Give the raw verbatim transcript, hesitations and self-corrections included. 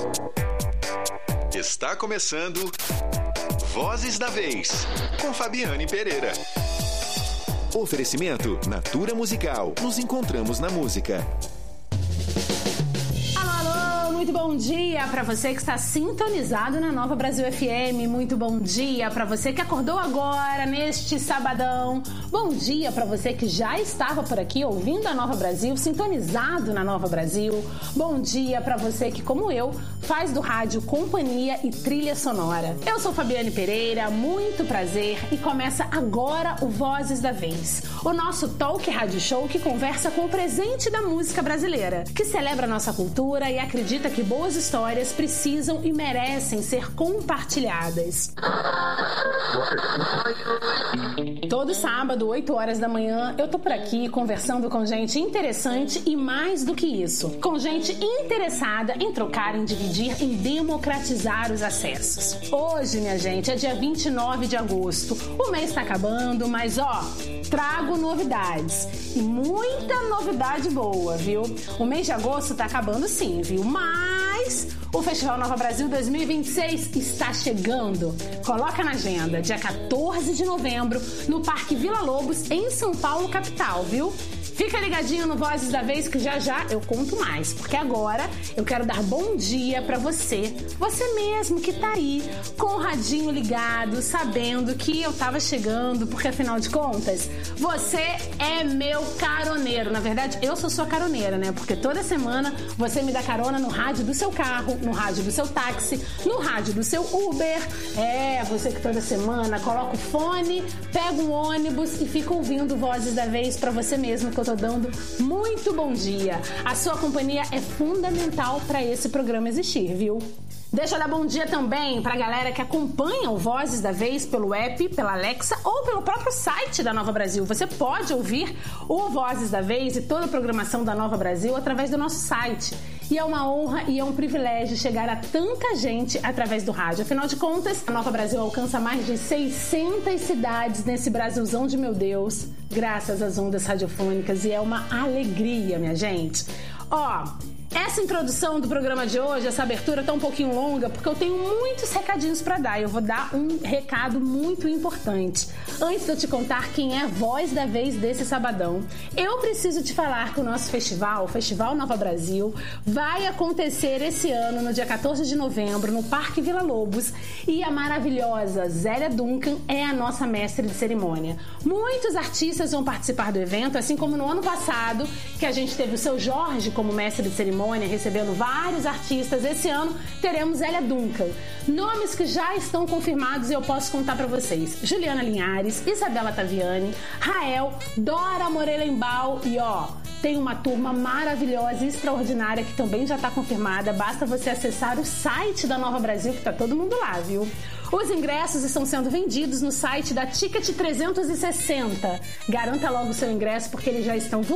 Está começando Vozes da Vez, com Fabiane Pereira. Oferecimento Natura Musical. Nos encontramos na música. Muito bom dia para você que está sintonizado na Nova Brasil F M. Muito bom dia para você que acordou agora neste sabadão. Bom dia para você que já estava por aqui ouvindo a Nova Brasil, sintonizado na Nova Brasil. Bom dia para você que, como eu, faz do rádio companhia e trilha sonora. Eu sou Fabiane Pereira, muito prazer, e começa agora o Vozes da Vez, o nosso talk rádio show que conversa com o presente da música brasileira, que celebra a nossa cultura e acredita que boas histórias precisam e merecem ser compartilhadas. Todo sábado, oito horas da manhã, eu tô por aqui conversando com gente interessante e, mais do que isso, com gente interessada em trocar, em dividir, em democratizar os acessos. Hoje, minha gente, é dia vinte e nove de agosto. O mês tá acabando, mas ó, trago novidades. E muita novidade boa, viu? O mês de agosto tá acabando sim, viu? Mas o Festival Nova Brasil dois mil e vinte e seis está chegando. Coloca na agenda, dia quatorze de novembro, no Parque Vila Lobos, em São Paulo, capital, viu? Fica ligadinho no Vozes da Vez que já já eu conto mais, porque agora eu quero dar bom dia pra você, você mesmo que tá aí com o radinho ligado, sabendo que eu tava chegando, porque afinal de contas, você é meu caroneiro. Na verdade, eu sou sua caroneira, né? Porque toda semana você me dá carona no rádio do seu carro, no rádio do seu táxi, no rádio do seu Uber. É, você que toda semana coloca o fone, pega um ônibus e fica ouvindo Vozes da Vez pra você mesmo, que eu tô dando muito bom dia. A sua companhia é fundamental para esse programa existir, viu? Deixa eu dar bom dia também pra galera que acompanha o Vozes da Vez pelo app, pela Alexa ou pelo próprio site da Nova Brasil. Você pode ouvir o Vozes da Vez e toda a programação da Nova Brasil através do nosso site. E é uma honra e é um privilégio chegar a tanta gente através do rádio. Afinal de contas, a Nova Brasil alcança mais de seiscentas cidades nesse Brasilzão de meu Deus, graças às ondas radiofônicas, e é uma alegria, minha gente. Ó, essa introdução do programa de hoje, essa abertura tá um pouquinho longa, porque eu tenho muitos recadinhos pra dar. Eu vou dar um recado muito importante. Antes de eu te contar quem é a voz da vez desse sabadão, eu preciso te falar que o nosso festival, o Festival Nova Brasil, vai acontecer esse ano, no dia quatorze de novembro, no Parque Vila Lobos, e a maravilhosa Zélia Duncan é a nossa mestre de cerimônia. Muitos artistas vão participar do evento, assim como no ano passado, que a gente teve o Seu Jorge como mestre de cerimônia, recebendo vários artistas. Esse ano teremos Zélia Duncan. Nomes que já estão confirmados e eu posso contar pra vocês: Juliana Linhares, Isabela Taviani, Rael, Dora Morelenbaum, e ó, tem uma turma maravilhosa e extraordinária que também já tá confirmada. Basta você acessar o site da Nova Brasil, que tá todo mundo lá, viu? Os ingressos estão sendo vendidos no site da Ticket trezentos e sessenta. Garanta logo o seu ingresso, porque eles já estão